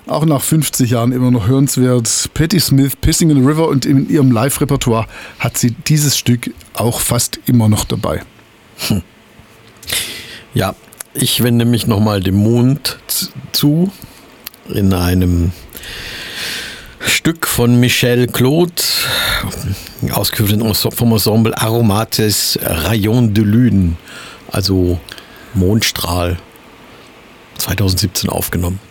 auch nach 50 Jahren immer noch hörenswert. Patti Smith, Pissing in the River, und in ihrem Live-Repertoire hat sie dieses Stück auch fast immer noch dabei. Ja, ich wende mich nochmal dem Mond zu in einem Stück von Michel Claude, ausgeführt vom Ensemble Aromates Rayon de Lune, also Mondstrahl, 2017 aufgenommen.